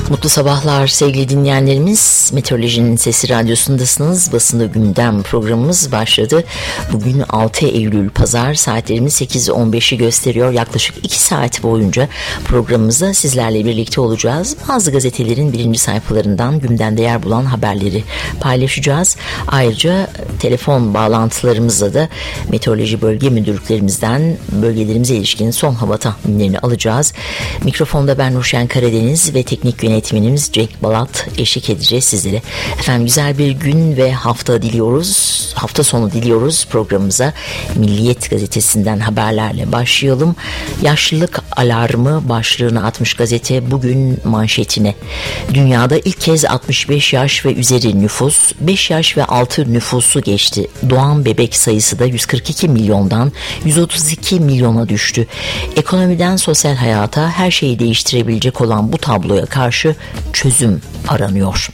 Mutlu sabahlar sevgili dinleyenlerimiz. Meteorolojinin Sesi Radyosu'ndasınız. Basında Gündem programımız başladı. Bugün 6 Eylül Pazar, saatlerimiz 8.15'i gösteriyor. Yaklaşık 2 saat boyunca programımızda sizlerle birlikte olacağız. Bazı gazetelerin birinci sayfalarından gündemde yer bulan haberleri paylaşacağız. Ayrıca telefon bağlantılarımızla da meteoroloji bölge müdürlüklerimizden bölgelerimize ilişkin son hava tahminlerini alacağız. Mikrofonda ben Nurşen Karadeniz ve teknik yönetmenimiz Cenk Balat eşlik edeceğiz sizlere. Efendim güzel bir gün ve hafta diliyoruz. Hafta sonu diliyoruz programımıza. Milliyet gazetesinden haberlerle başlayalım. Yaşlılık alarmı başlığını atmış gazete bugün manşetine. Dünyada ilk kez 65 yaş ve üzeri nüfus 5 yaş ve altı nüfusu geçti. Doğan bebek sayısı da 142 milyondan 132 milyona düştü. Ekonomiden sosyal hayata her şeyi değiştirebilecek olan bu tabloya karşı çözüm aranıyor.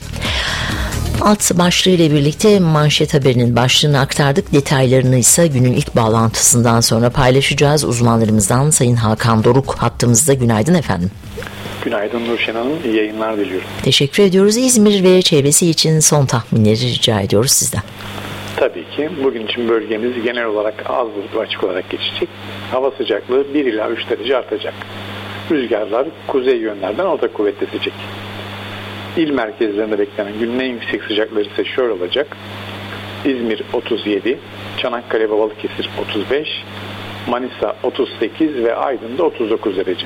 Alt başlığıyla birlikte manşet haberinin başlığını aktardık. Detaylarını ise günün ilk bağlantısından sonra paylaşacağız. Uzmanlarımızdan Sayın Hakan Doruk hattımızda. Günaydın efendim. Günaydın Nurşen Hanım. İyi yayınlar diliyorum. Teşekkür ediyoruz. İzmir ve çevresi için son tahminleri rica ediyoruz sizden. Tabii ki. Bugün için bölgemiz genel olarak az bulutlu açık olarak geçecek. Hava sıcaklığı 1 ila 3 derece artacak. Rüzgarlar kuzey yönlerden orta kuvvet esecek. İl merkezlerinde beklenen günün en yüksek sıcaklığı ise şöyle olacak. İzmir 37, Çanakkale ve Balıkesir 35, Manisa 38 ve Aydın'da 39 derece.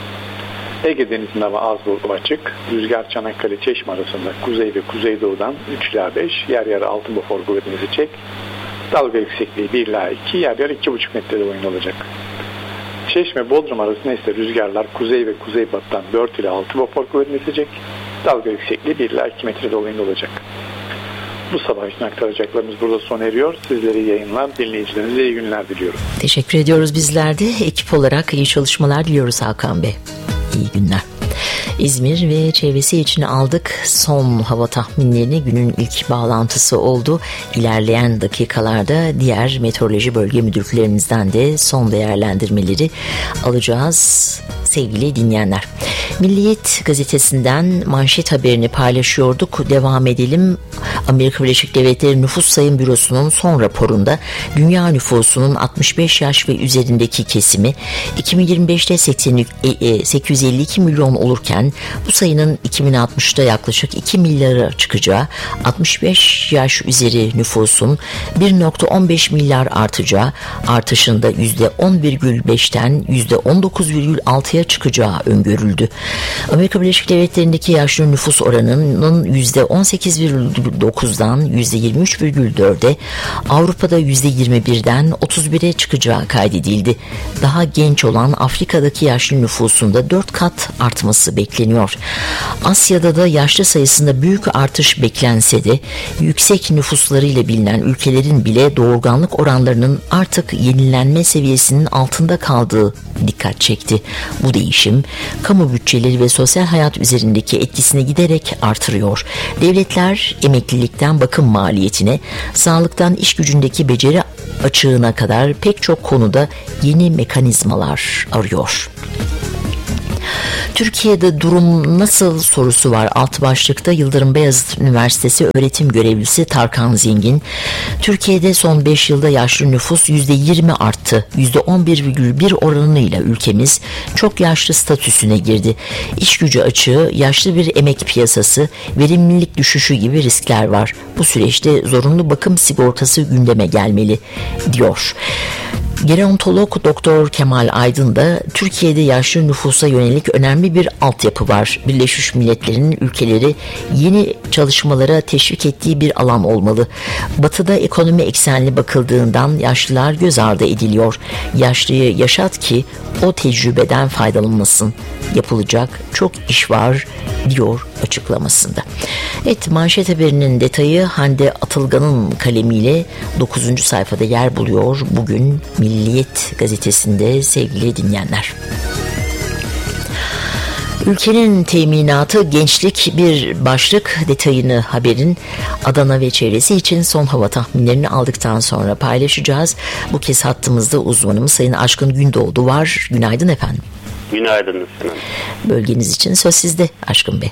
Ege Denizi'nde hava az bulutlu açık. Rüzgar Çanakkale Çeşme arasında kuzey ve kuzeydoğudan 3 ila 5, yer yer 6 bufor kuvvetini esecek. Dalga yüksekliği 1 ila 2, yer yer 2,5 metrede boyunda olacak. Çeşme Bodrum arasında ise rüzgarlar kuzey ve kuzeybatıdan 4 ila 6 bufor kuvvetini esecek. Dalga yüksekliği 1 ila 2 metrede boyunda olacak. Bu sabah için aktaracaklarımız burada sona eriyor. Sizlere iyi yayınlar, dinleyicilerinize iyi günler diliyorum. Teşekkür ediyoruz bizler de. Ekip olarak iyi çalışmalar diliyoruz Hakan Bey. İyi günler. İzmir ve çevresi için aldık. Son hava tahminlerini günün ilk bağlantısı oldu. İlerleyen dakikalarda diğer meteoroloji bölge müdürlüklerimizden de son değerlendirmeleri alacağız sevgili dinleyenler. Milliyet gazetesinden manşet haberini paylaşıyorduk. Devam edelim. Amerika Birleşik Devletleri Nüfus Sayım Bürosu'nun son raporunda dünya nüfusunun 65 yaş ve üzerindeki kesimi 2025'te 852 milyon olurken bu sayının 2060'da yaklaşık 2 milyara çıkacağı, 65 yaş üzeri nüfusun 1,15 milyar artacağı, artışında %10,5'ten %19,6'ya çıkacağı öngörüldü. Amerika Birleşik Devletleri'ndeki yaşlı nüfus oranının %18,9'dan %23,4'e, Avrupa'da %21'den 31'e çıkacağı kaydedildi. Daha genç olan Afrika'daki yaşlı nüfusunda 4 kat artması bekleniyor. Asya'da da yaşlı sayısında büyük artış beklense de yüksek nüfuslarıyla bilinen ülkelerin bile doğurganlık oranlarının artık yenilenme seviyesinin altında kaldığı dikkat çekti. Bu değişim kamu bütçeleri ve sosyal hayat üzerindeki etkisini giderek artırıyor. Devletler emeklilikten bakım maliyetine, sağlıktan iş gücündeki beceri açığına kadar pek çok konuda yeni mekanizmalar arıyor. Türkiye'de durum nasıl sorusu var alt başlıkta. Yıldırım Beyazıt Üniversitesi öğretim görevlisi Tarkan Zengin, Türkiye'de son 5 yılda yaşlı nüfus %20 arttı. %11,1 oranıyla ülkemiz çok yaşlı statüsüne girdi. İş gücü açığı, yaşlı bir emek piyasası, verimlilik düşüşü gibi riskler var. Bu süreçte zorunlu bakım sigortası gündeme gelmeli diyor. Gerontolog Doktor Kemal Aydın da Türkiye'de yaşlı nüfusa yönelik önemli bir altyapı var. Birleşmiş Milletler'in ülkeleri yeni çalışmalara teşvik ettiği bir alan olmalı. Batı'da ekonomi eksenli bakıldığından yaşlılar göz ardı ediliyor. Yaşlıyı yaşat ki o tecrübeden faydalanmasın. Yapılacak çok iş var diyor açıklamasında. Evet, manşet haberinin detayı Hande Atılgan'ın kalemiyle 9. sayfada yer buluyor bugün Milliyet gazetesinde sevgili dinleyenler. Ülkenin teminatı gençlik bir başlık. Detayını haberin Adana ve çevresi için son hava tahminlerini aldıktan sonra paylaşacağız. Bu kez hattımızda uzmanımız Sayın Aşkın Gündoğdu var. Günaydın efendim. Günaydın Müslüman. Bölgeniz için söz sizde Aşkın Bey.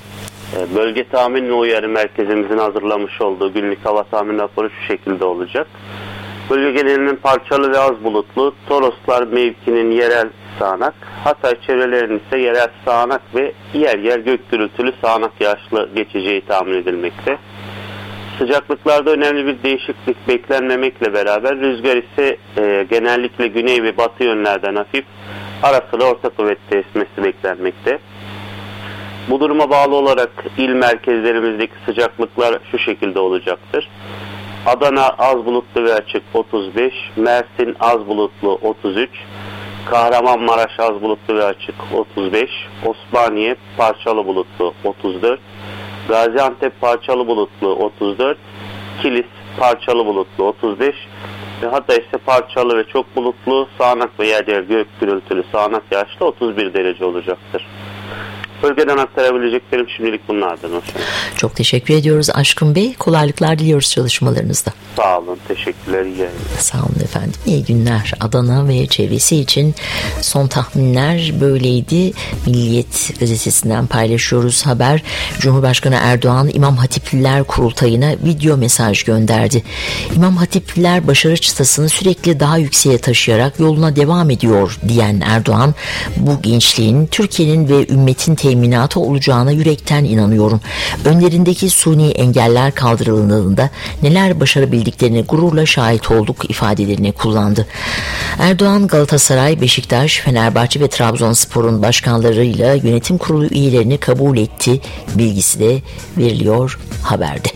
Bölge tahmin ve uyarı merkezimizin hazırlamış olduğu günlük hava tahmin raporu şu şekilde olacak. Bölge genelinin parçalı ve az bulutlu, Toroslar mevkinin yerel sağanak, Hatay çevrelerinin ise yerel sağanak ve yer yer gök gürültülü sağanak yağışlı geçeceği tahmin edilmekte. Sıcaklıklarda önemli bir değişiklik beklenmemekle beraber rüzgar ise genellikle güney ve batı yönlerden hafif, ara sıra orta kuvvette esmesi beklenmekte. Bu duruma bağlı olarak il merkezlerimizdeki sıcaklıklar şu şekilde olacaktır. Adana az bulutlu ve açık 35, Mersin az bulutlu 33, Kahramanmaraş az bulutlu ve açık 35, Osmaniye parçalı bulutlu 34, Gaziantep parçalı bulutlu 34, Kilis parçalı bulutlu 35 ve Hatay ise parçalı ve çok bulutlu sağanak ve yer yer gök gürültülü sağanak yağışlı 31 derece olacaktır. Bölgeden aktarabileceklerim şimdilik bunlardan. Çok teşekkür ediyoruz Aşkın Bey. Kolaylıklar diliyoruz çalışmalarınızda. Sağ olun. Teşekkürler. İyi yayınlar. Sağ olun efendim. İyi günler. Adana ve çevresi için son tahminler böyleydi. Milliyet gazetesinden paylaşıyoruz haber. Cumhurbaşkanı Erdoğan İmam Hatipliler Kurultayı'na video mesaj gönderdi. İmam Hatipliler başarı çıtasını sürekli daha yükseğe taşıyarak yoluna devam ediyor diyen Erdoğan, bu gençliğin Türkiye'nin ve ümmetin teminatı olacağına yürekten inanıyorum. Önlerindeki suni engeller kaldırıldığında neler başarabildiklerini gururla şahit olduk ifadelerini kullandı. Erdoğan, Galatasaray, Beşiktaş, Fenerbahçe ve Trabzonspor'un başkanlarıyla yönetim kurulu üyelerini kabul etti bilgisi de veriliyor haberde.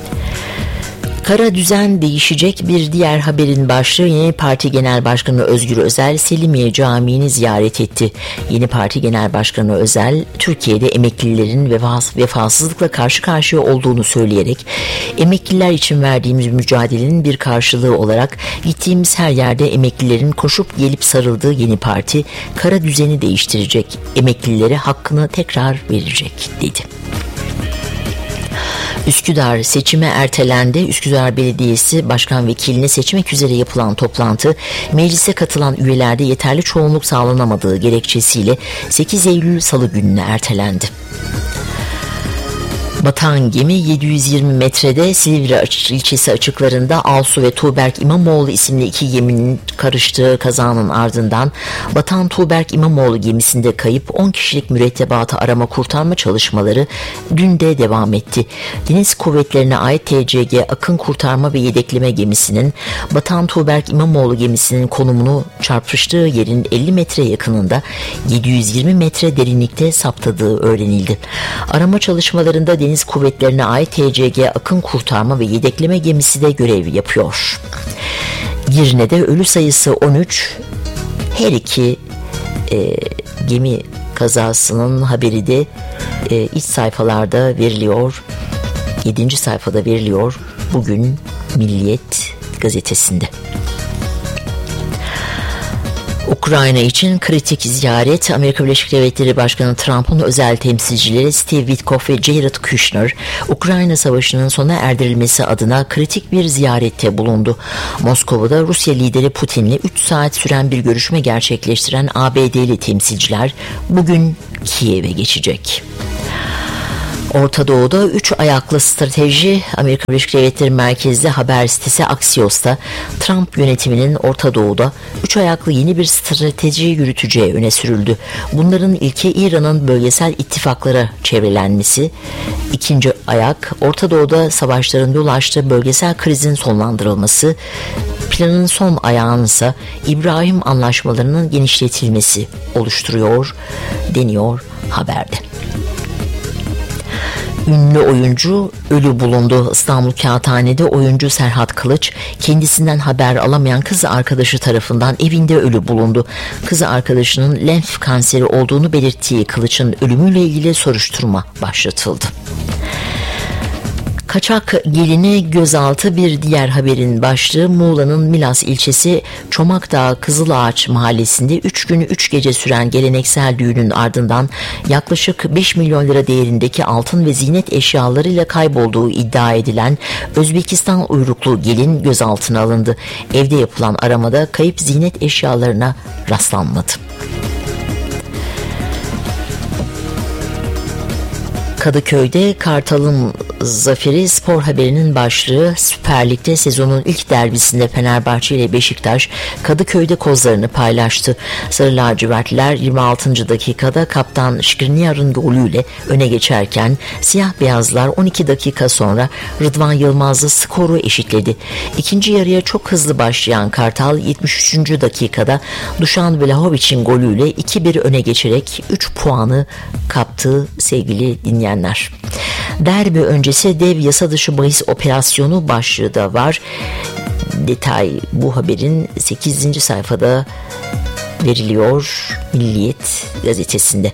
Kara düzen değişecek bir diğer haberin başlığı Yeni Parti Genel Başkanı Özgür Özel Selimiye Camii'ni ziyaret etti. Yeni Parti Genel Başkanı Özel, Türkiye'de emeklilerin vefasızlıkla karşı karşıya olduğunu söyleyerek emekliler için verdiğimiz mücadelenin bir karşılığı olarak gittiğimiz her yerde emeklilerin koşup gelip sarıldığı Yeni Parti kara düzeni değiştirecek, emeklilere hakkını tekrar verecek dedi. Üsküdar seçime ertelendi. Üsküdar Belediyesi Başkan Vekilini seçmek üzere yapılan toplantı meclise katılan üyelerde yeterli çoğunluk sağlanamadığı gerekçesiyle 8 Eylül Salı gününe ertelendi. Batan gemi 720 metrede Silivri ilçesi açıklarında Alsu ve Tuğberk İmamoğlu isimli iki geminin karıştığı kazanın ardından batan Tuğberk İmamoğlu gemisinde kayıp 10 kişilik mürettebatı arama kurtarma çalışmaları dün de devam etti. Deniz Kuvvetlerine ait TCG Akın Kurtarma ve Yedekleme gemisinin batan Tuğberk İmamoğlu gemisinin konumunu çarpıştığı yerin 50 metre yakınında 720 metre derinlikte saptadığı öğrenildi. Arama çalışmalarında Deniz Kuvvetlerine ait TCG Akın Kurtarma ve Yedekleme gemisi de görev yapıyor. Girne'de ölü sayısı 13, her iki gemi kazasının haberi de iç sayfalarda veriliyor. 7. sayfada veriliyor bugün Milliyet gazetesinde. Ukrayna için kritik ziyaret. Amerika Birleşik Devletleri Başkanı Trump'ın özel temsilcileri Steve Witkoff ve Jared Kushner, Ukrayna Savaşı'nın sona erdirilmesi adına kritik bir ziyarette bulundu. Moskova'da Rusya lideri Putin'le 3 saat süren bir görüşme gerçekleştiren ABD'li temsilciler bugün Kiev'e geçecek. Orta Doğu'da 3 ayaklı strateji. Amerika Birleşik Devletleri merkezli haber sitesi Axios'ta Trump yönetiminin Orta Doğu'da 3 ayaklı yeni bir strateji yürüteceği öne sürüldü. Bunların ilki İran'ın bölgesel ittifaklara çevrelenmesi. İkinci ayak Orta Doğu'da savaşların yol açtığı bölgesel krizin sonlandırılması. Planın son ayağının ise İbrahim anlaşmalarının genişletilmesi oluşturuyor deniyor haberde. Ünlü oyuncu ölü bulundu. İstanbul Kağıthane'de oyuncu Serhat Kılıç kendisinden haber alamayan kız arkadaşı tarafından evinde ölü bulundu. Kız arkadaşının lenf kanseri olduğunu belirttiği Kılıç'ın ölümüyle ilgili soruşturma başlatıldı. Kaçak gelini gözaltı bir diğer haberin başlığı. Muğla'nın Milas ilçesi Çomakdağ Kızılağaç mahallesinde 3 gün 3 gece süren geleneksel düğünün ardından yaklaşık 5 milyon lira değerindeki altın ve ziynet eşyalarıyla kaybolduğu iddia edilen Özbekistan uyruklu gelin gözaltına alındı. Evde yapılan aramada kayıp ziynet eşyalarına rastlanmadı. Kadıköy'de Kartal'ın zaferi spor haberinin başlığı. Süper Lig'de sezonun ilk derbisinde Fenerbahçe ile Beşiktaş Kadıköy'de kozlarını paylaştı. Sarı lacivertliler 26. dakikada kaptan Skriniar'ın golüyle öne geçerken siyah beyazlar 12 dakika sonra Rıdvan Yılmaz'la skoru eşitledi. İkinci yarıya çok hızlı başlayan Kartal 73. dakikada Dušan Vlahovic'in golüyle 2-1 öne geçerek 3 puanı kaptı sevgili dinleyenler. Derbi öncesi dev yasa dışı bahis operasyonu başlığı da var. Detay bu haberin 8. sayfada veriliyor Milliyet gazetesinde.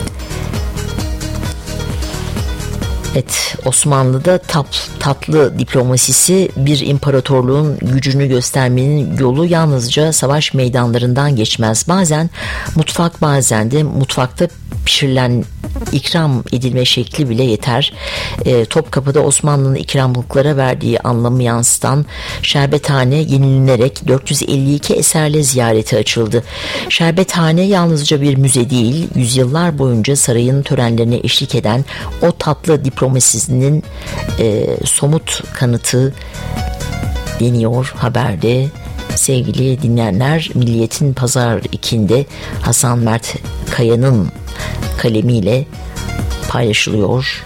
Evet, Osmanlı'da tatlı diplomasisi, bir imparatorluğun gücünü göstermenin yolu yalnızca savaş meydanlarından geçmez. Bazen mutfak, bazen de mutfakta pişirilen ikram edilme şekli bile yeter. Topkapı'da Osmanlı'nın ikramlıklara verdiği anlamı yansıtan Şerbethane yenilenerek 452 eserle ziyarete açıldı. Şerbethane yalnızca bir müze değil, yüzyıllar boyunca sarayın törenlerine eşlik eden o tatlı diplomasisinin somut kanıtı deniyor haberde. Sevgili dinleyenler, Milliyet'in Pazar 2'inde Hasan Mert Kaya'nın kalemiyle paylaşılıyor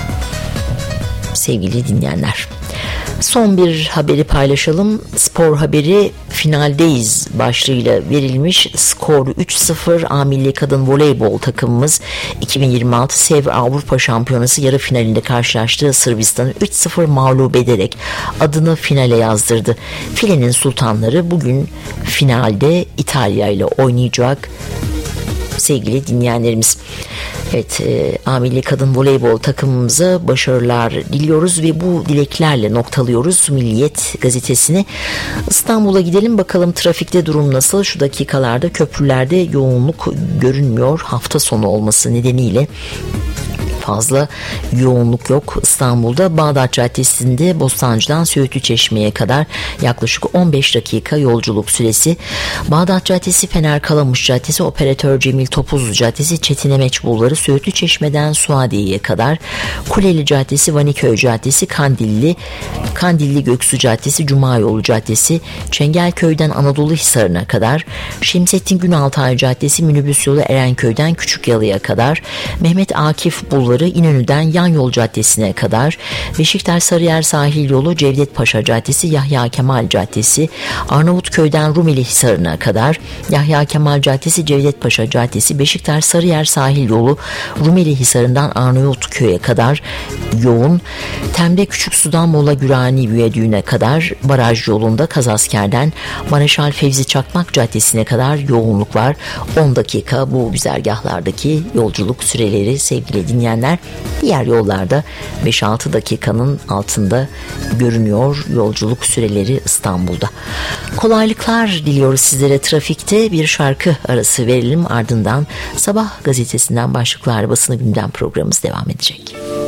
sevgili dinleyenler. Son bir haberi paylaşalım. Spor haberi, finaldeyiz başlığıyla verilmiş. Skor 3-0. A Milli Kadın Voleybol takımımız 2026 Sev Avrupa Şampiyonası yarı finalinde karşılaştığı Sırbistan'ı 3-0 mağlup ederek adını finale yazdırdı. Filenin sultanları bugün finalde İtalya ile oynayacak sevgili dinleyenlerimiz. Evet, A Milli Kadın Voleybol takımımıza başarılar diliyoruz ve bu dileklerle noktalıyoruz Milliyet gazetesini. İstanbul'a gidelim bakalım, trafikte durum nasıl? Şu dakikalarda köprülerde yoğunluk görünmüyor. Hafta sonu olması nedeniyle fazla yoğunluk yok İstanbul'da. Bağdat Caddesi'nde Bostancı'dan Söğütlü Çeşme'ye kadar yaklaşık 15 dakika yolculuk süresi. Bağdat Caddesi, Fener Kalamış Caddesi, Operatör Cemil Topuzlu Caddesi, Çetin Emeç Bulvarı, Söğütlü Çeşme'den Suadiye'ye kadar, Kuleli Caddesi, Vaniköy Caddesi, Kandilli Göksu Caddesi, Cuma Yolu Caddesi, Çengelköy'den Anadolu Hisarı'na kadar, Şemsettin Günaltay Caddesi, Minibüs Yolu Erenköy'den Küçükyalı'ya kadar, Mehmet Akif Bulvarı İnönü'den Yan Yol Caddesi'ne kadar, Beşiktaş Sarıyer Sahil Yolu, Cevdet Paşa Caddesi, Yahya Kemal Caddesi, Arnavutköy'den Rumeli Hisarı'na kadar, Yahya Kemal Caddesi, Cevdet Paşa Caddesi, Beşiktaş Sarıyer Sahil Yolu, Rumeli Hisarı'ndan Arnavutköy'e kadar yoğun. Tem'de Küçüksu'dan Mola Gürani Viyadüğü'ne kadar, baraj yolunda Kazasker'den Mareşal Fevzi Çakmak Caddesi'ne kadar yoğunluk var. 10 dakika bu güzergahlardaki yolculuk süreleri sevgili dinleyenler. Diğer yollarda 5-6 dakikanın altında görünüyor yolculuk süreleri İstanbul'da. Kolaylıklar diliyoruz sizlere trafikte. Bir şarkı arası verelim, ardından Sabah gazetesinden başlıklar basını gündem programımız devam edecek.